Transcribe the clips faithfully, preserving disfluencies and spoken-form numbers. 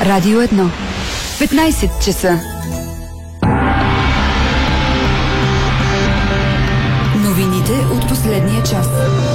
Радио едно. петнайсет часа. Новините от последния час.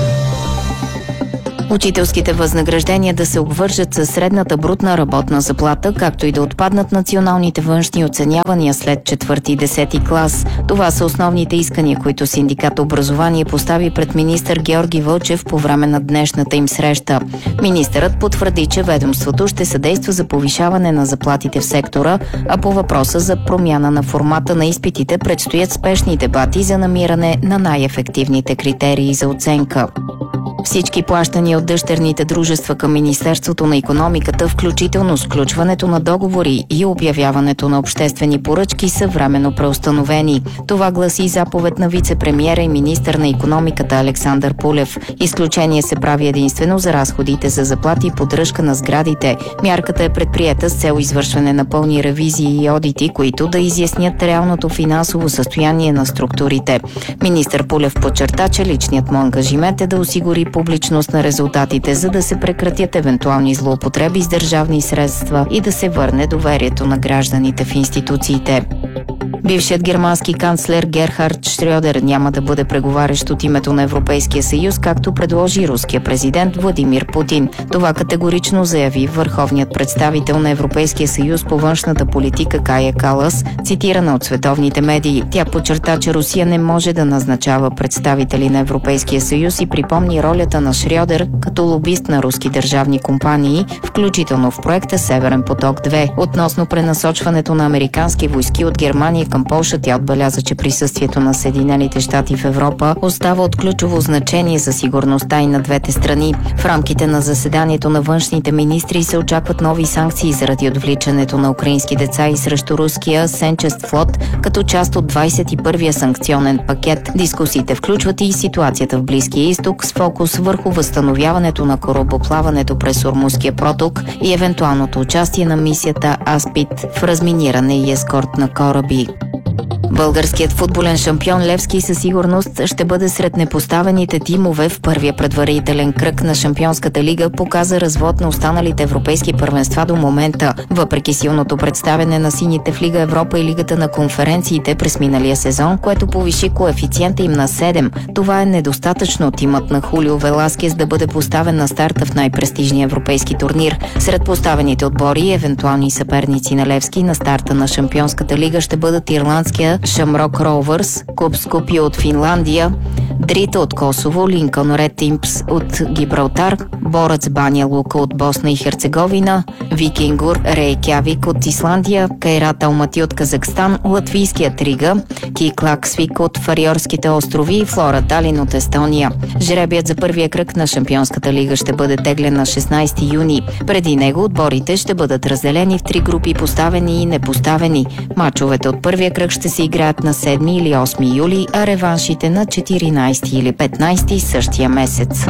Учителските възнаграждения да се обвържат със средната брутна работна заплата, както и да отпаднат националните външни оценявания след четвърти и десети клас. Това са основните искания, които синдикат образование постави пред министър Георги Вълчев по време на днешната им среща. Министърът потвърди, че ведомството ще съдейства за повишаване на заплатите в сектора, а по въпроса за промяна на формата на изпитите предстоят спешни дебати за намиране на най-ефективните критерии за оценка. Всички плащания от дъщерните дружества към Министерството на икономиката, включително сключването на договори и обявяването на обществени поръчки, са временно преустановени. Това гласи заповед на вице-премиера и министър на икономиката Александър Пулев. Изключение се прави единствено за разходите за заплати и поддръжка на сградите. Мярката е предприета с цел извършване на пълни ревизии и одити, които да изяснят реалното финансово състояние на структурите. Министър Пулев подчерта, че личният му ангажимент е да осигури публичност на резултатите, за да се прекратят евентуални злоупотреби с държавни средства и да се върне доверието на гражданите в институциите. Бившият германски канцлер Герхард Шрьодер няма да бъде преговарящ от името на Европейския съюз, както предложи руския президент Владимир Путин. Това категорично заяви върховният представител на Европейския съюз по външната политика Кая Калас, цитирана от световните медии. Тя подчерта, че Русия не може да назначава представители на Европейския съюз и припомни ролята на Шрьодер като лобист на руски държавни компании, включително в проекта Северен поток две. Относно пренасочването на американски войски от Германия към Полша, тя отбеляза, че присъствието на Съединените щати в Европа остава от ключово значение за сигурността и на двете страни. В рамките на заседанието на външните министри се очакват нови санкции заради отвличането на украински деца и срещу руския Сенчест флот като част от двайсет и първия санкционен пакет. Дискусиите включват и ситуацията в Близкия изток с фокус върху възстановяването на корабоплаването през Ормузския проток и евентуалното участие на мисията Аспид в разминиране и ескорт на кораби. Българският футболен шампион Левски със сигурност ще бъде сред непоставените тимове в първия предварителен кръг на Шампионската лига, показа развод на останалите европейски първенства до момента. Въпреки силното представяне на сините в Лига Европа и Лигата на конференциите през миналия сезон, което повиши коефициента им на седем, това е недостатъчно тимът на Хулио Веласкес да бъде поставен на старта в най-престижния европейски турнир. Сред поставените отбори и евентуални съперници на Левски на старта на Шампионската лига ще бъдат ирландския Шамрок Роувърс, Куб Скопие от Финландия, Дрита от Косово, Линкълн Ред Импс от Гибралтар, Борец Баня Лука от Босна и Херцеговина, Викингур Рейкявик от Исландия, Кайрат Алмати от Казахстан, латвийският Рига, Киклак Свик от Фариорските острови и Флора Талин от Естония. Жребият за първия кръг на Шампионската лига ще бъде теглен на шестнайсети юни. Преди него отборите ще бъдат разделени в три групи, поставени и непоставени. Мачовете от първия кръг ще се играят на седми или осми юли, а реваншите на четиринайсети или петнайсети същия месец.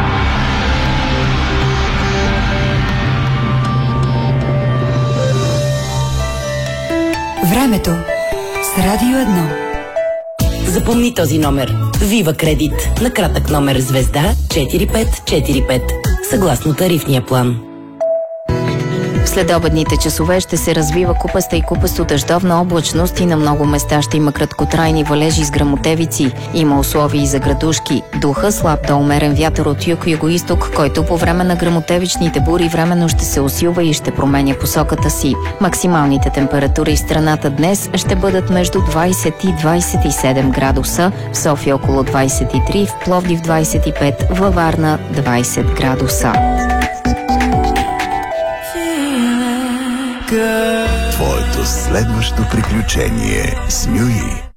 Времето с Радио едно. Запомни този номер. Вива Кредит. На кратък номер звезда четири пет четири пет. Съгласно тарифния план. В следобедните часове ще се развива купаста и купасто дъждовна облачност и на много места ще има краткотрайни валежи с гръмотевици. Има условия и за градушки. Духа слаб до умерен вятър от юг-югоизток, който по време на гръмотевичните бури временно ще се усилва и ще променя посоката си. Максималните температури в страната днес ще бъдат между двайсет и двайсет и седем градуса, в София около двайсет и три, в Пловдив двайсет и пет, във Варна двайсет градуса. Твоето следващо приключение с Нюи.